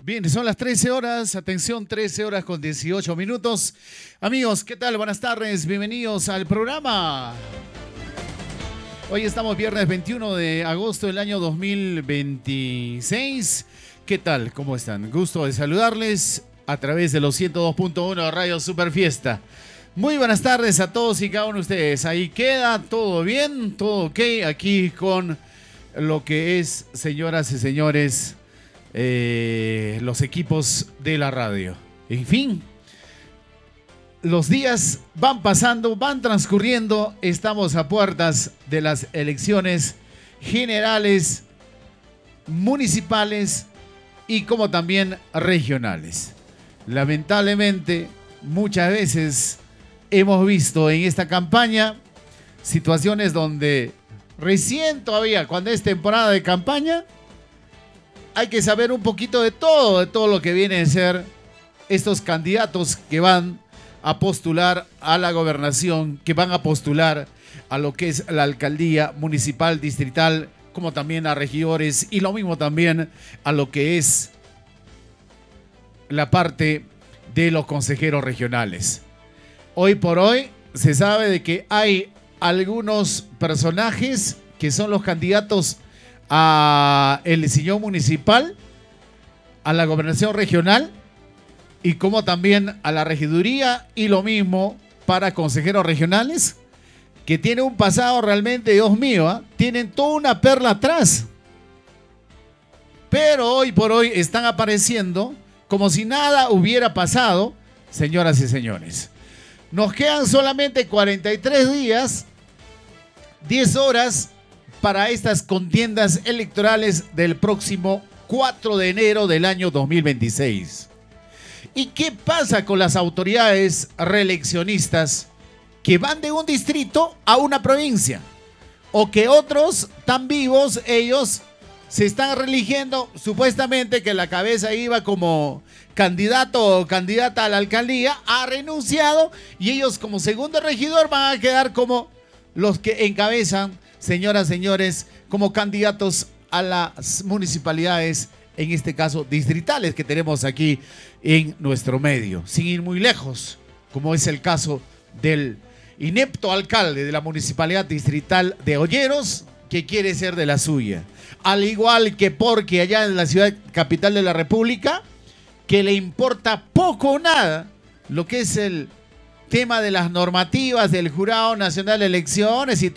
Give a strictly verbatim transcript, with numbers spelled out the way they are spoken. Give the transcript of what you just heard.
Bien, son las trece horas, atención, trece horas con dieciocho minutos. Amigos, ¿qué tal? Buenas tardes, bienvenidos al programa. Hoy estamos viernes veintiuno de agosto del año dos mil veintiséis. ¿Qué tal? ¿Cómo están? Gusto de saludarles a través de los ciento dos punto uno de Radio Super Fiesta. Muy buenas tardes a todos y cada uno de ustedes. Ahí queda, todo bien, todo ok, aquí con lo que es, señoras y señores, eh, los equipos de la radio. En fin, los días van pasando, van transcurriendo, estamos a puertas de las elecciones generales, municipales y como también regionales. Lamentablemente, muchas veces hemos visto en esta campaña situaciones donde recién todavía, cuando es temporada de campaña, hay que saber un poquito de todo, de todo lo que vienen a ser estos candidatos que van a postular a la gobernación, que van a postular a lo que es la alcaldía municipal, distrital, como también a regidores y lo mismo también a lo que es la parte de los consejeros regionales. Hoy por hoy se sabe de que hay algunos personajes que son los candidatos a el sillón municipal, a la gobernación regional y como también a la regiduría y lo mismo para consejeros regionales que tienen un pasado realmente, Dios mío, ¿eh? Tienen toda una perla atrás. Pero hoy por hoy están apareciendo como si nada hubiera pasado, señoras y señores. Nos quedan solamente cuarenta y tres días, diez horas para estas contiendas electorales del próximo cuatro de enero del año dos mil veintiséis. ¿Y qué pasa con las autoridades reeleccionistas que van de un distrito a una provincia? O que otros tan vivos, ellos se están reeligiendo, supuestamente que la cabeza iba como candidato o candidata a la alcaldía, ha renunciado y ellos como segundo regidor van a quedar como los que encabezan, señoras, señores, como candidatos a las municipalidades, en este caso distritales, que tenemos aquí en nuestro medio, sin ir muy lejos, como es el caso del inepto alcalde de la municipalidad distrital de Olleros, que quiere ser de la suya. Al igual que porque allá en la ciudad capital de la República, que le importa poco o nada lo que es el tema de las normativas del Jurado Nacional de Elecciones y todo.